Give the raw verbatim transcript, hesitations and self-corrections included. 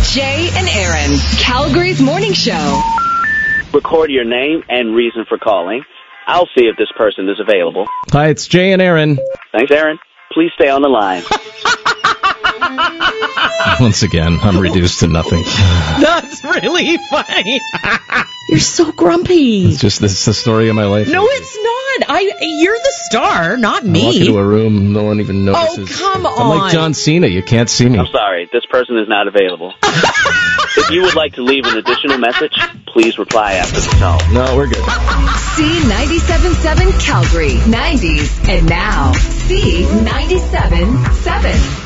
Jay and Aaron, Calgary's morning show. Record your name and reason for calling. I'll see if this person is available. Hi, it's Jay and Aaron. Thanks, Aaron. Please stay on the line. Once again, I'm reduced to nothing. That's really funny. You're so grumpy. It's just this is the story of my life. No, it's not. I. You're the star, not me. I walk into a room, no one even notices. Oh, come on. I'm like John Cena. You can't see me. I'm sorry. This person is not available. If you would like to leave an additional message, please reply after the tone. No, we're good. C ninety-seven point seven Calgary, nineties, and now C ninety-seven point seven.